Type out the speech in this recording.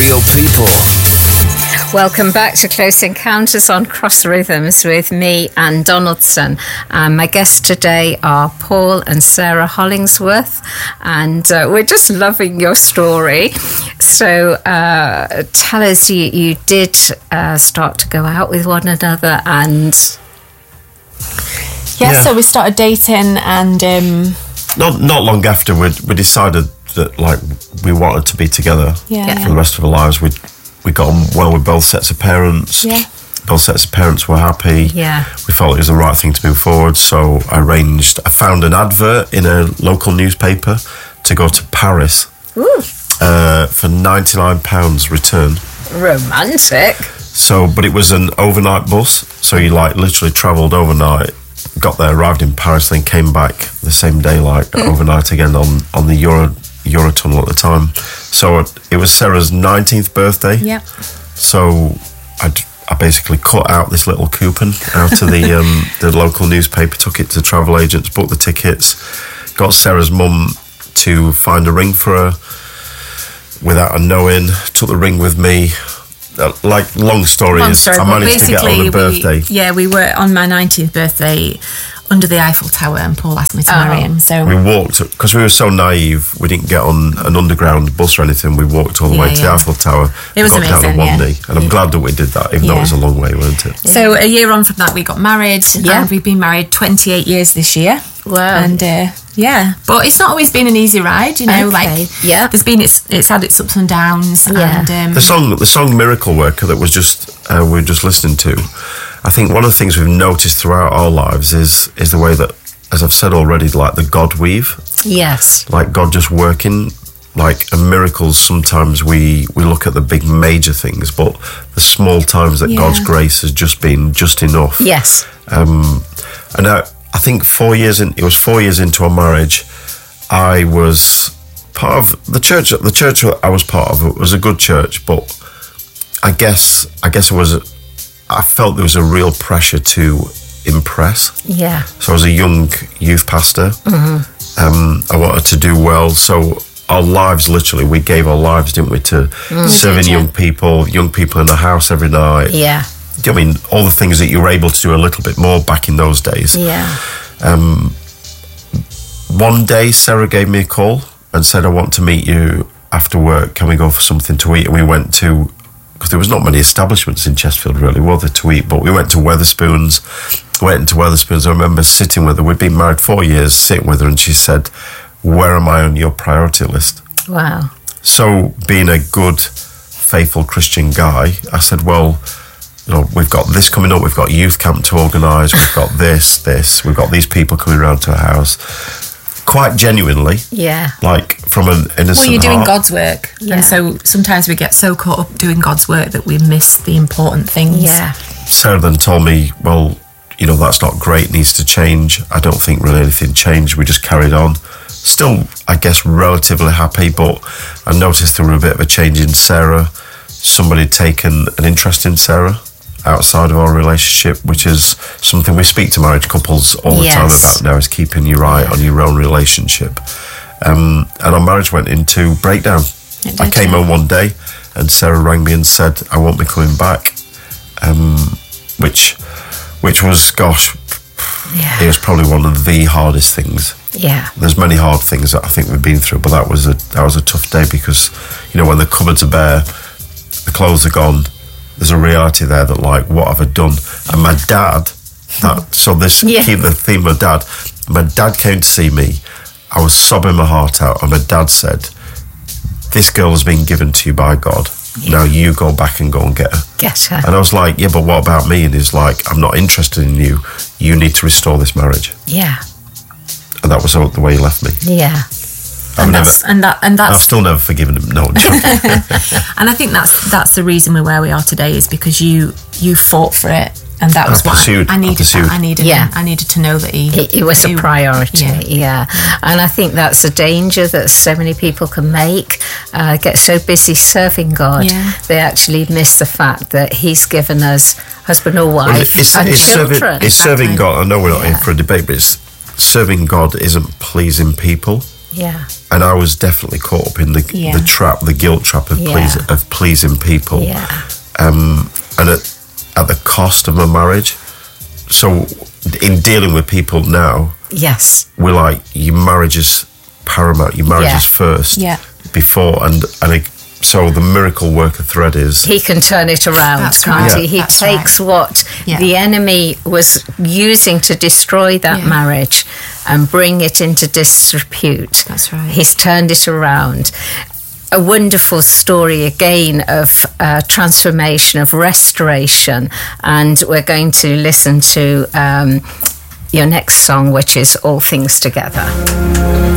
real people. Welcome back to Close Encounters on Cross Rhythms with me, Anne Donaldson. My guests today are Paul and Sarah Hollingsworth, and we're just loving your story. So tell us, you did start to go out with one another, and... So we started dating, and... Not long after, we decided that we wanted to be together for the rest of our lives. We got on well with both sets of parents. Yeah. Both sets of parents were happy. Yeah. We felt it was the right thing to move forward. So I found an advert in a local newspaper to go to Paris for £99 return. Romantic. So, but it was an overnight bus. So you literally travelled overnight, got there, arrived in Paris, then came back the same day, overnight again on the Eurotunnel at the time. So it was Sarah's 19th birthday. Yep. So I basically cut out this little coupon out of the local newspaper, took it to travel agents, booked the tickets, got Sarah's mum to find a ring for her without her knowing, took the ring with me. Long story is, I managed to get on a birthday. We were on my 19th birthday under the Eiffel Tower, and Paul asked me to marry him. So we walked, because we were so naive, we didn't get on an underground bus or anything. We walked all the way to the Eiffel Tower. It was amazing, got down on one knee, and I'm glad that we did that, even though it was a long way, weren't it? So a year on from that, we got married, and we've been married 28 years this year. Wow. And but it's not always been an easy ride, there's been it's had its ups and downs. And the song Miracle Worker that was just we were just listening to, I think one of the things we've noticed throughout our lives is the way that, as I've said already, the God weave. Yes. God just working, and miracles, sometimes we look at the big major things, but the small times that God's grace has just been just enough. Yes. And I think 4 years into our marriage, I was part of the church. The church I was part of, it was a good church, but I guess I felt there was a real pressure to impress. Yeah. So I was a young youth pastor. Mm-hmm. I wanted to do well. So our lives, literally, we gave our lives, didn't we, to serving young people in the house every night. Yeah. I mean, all the things that you were able to do a little bit more back in those days. Yeah. One day, Sarah gave me a call and said, I want to meet you after work. Can we go for something to eat? And we went to, because there was not many establishments in Chesterfield, really, were there, to eat, but we went to Wetherspoons. I remember sitting with her. We'd been married 4 years, sitting with her, and she said, where am I on your priority list? Wow. So, being a good, faithful Christian guy, I said, well, we've got this coming up, we've got youth camp to organise, we've got this, we've got these people coming around to our house. Quite genuinely. Yeah. From an innocent Well, you're doing heart. God's work. Yeah. And so sometimes we get so caught up doing God's work that we miss the important things. Yeah. Sarah then told me, well, that's not great, needs to change. I don't think really anything changed. We just carried on. Still, I guess, relatively happy, but I noticed there was a bit of a change in Sarah. Somebody had taken an interest in Sarah outside of our relationship, which is something we speak to marriage couples all the time about now, is keeping your eye on your own relationship. And our marriage went into breakdown. I came home one day and Sarah rang me and said, I won't be coming back, which was, it was probably one of the hardest things. Yeah. There's many hard things that I think we've been through, but that was a tough day, because when the cupboards are bare, the clothes are gone, there's a reality there that what have I done? And my dad, keep the theme of dad, my dad came to see me. I was sobbing my heart out, and my dad said, this girl has been given to you by God. Yeah. Now you go back and go and get her. Get her. And I was like, yeah, but what about me? And he's like, I'm not interested in you. You need to restore this marriage. Yeah. And that was the way he left me. Yeah. That's I've still never forgiven him. No, I'm joking. And I think that's the reason we're where we are today, is because you fought for it, and that was what I needed. I needed to know that it was a priority. Yeah. And I think that's a danger that so many people can make. Get so busy serving God, they actually miss the fact that He's given us husband or wife and children. Serving God. I know we're not in for a debate, but serving God isn't pleasing people. Yeah. And I was definitely caught up in the trap, the guilt trap of pleasing people. Yeah. And at the cost of my marriage. So in dealing with people now, yes, we're like, your marriage is paramount. Your marriage is first. Yeah. Before so the miracle worker thread is he can turn it around, can't he? He takes what the enemy was using to destroy that marriage and bring it into disrepute. That's right. He's turned it around. A wonderful story again of transformation, of restoration, and we're going to listen to your next song, which is All Things Together.